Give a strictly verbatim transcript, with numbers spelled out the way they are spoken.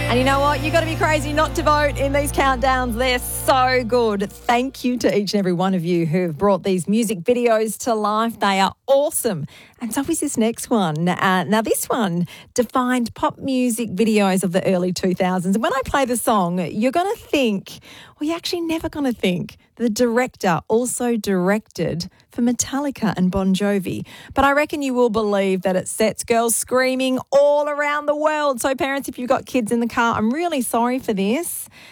And you know what? You've got to be crazy not to vote in these countdowns. They're so good. Thank you to each and every one of you who have brought these music videos to life. They are awesome. And so is this next one. Uh, now, this one defined pop music videos of the early two thousands. And when I play the song, you're going to think, well, you're actually never going to think the director also directed for Metallica and Bon Jovi. But I reckon you will believe that it sets girls screaming all around the world. So parents, if you've got kids in the car, I'm really sorry for this.